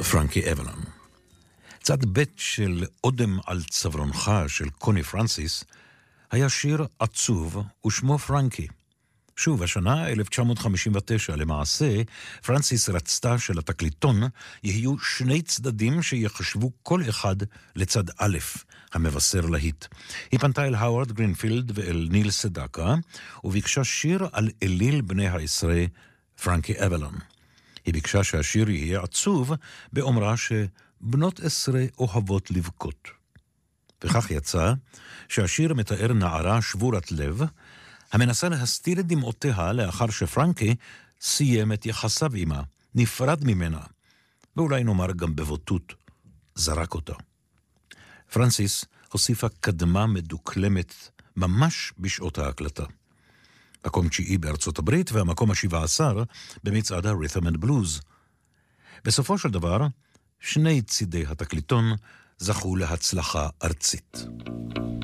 פרנקי אבלון. צד ב' של אודם על צווארונך של קוני פרנסיס היה שיר עצוב ושמו פרנקי. שוב, השנה 1959, למעשה, פרנסיס רצתה שלתקליטון יהיו שני צדדים שיחשבו כל אחד לצד א', המבשר להיט. היא פנתה אל האוורד גרינפילד ואל ניל סדקה, וביקשה שיר על אליל בני העשרה, פרנקי אבלון. היא ביקשה שהשיר יהיה עצוב, באומרה שבנות עשרה אוהבות לבכות. וכך יצא שהשיר מתאר נערה שבורת לב, המנסה להסתיר את דמעותיה לאחר שפרנקי סיים את יחסיו עמה, נפרד ממנה, ואולי נאמר גם בבוטות, זרק אותה. פרנסיס הוסיפה קדמה מדוקלמת ממש בשעות ההקלטה. מקום 9 בארצות הברית והמקום 17 במצעד ה-Rhythm and Blues. בסופו של דבר, שני צידי התקליטון זכו להצלחה ארצית.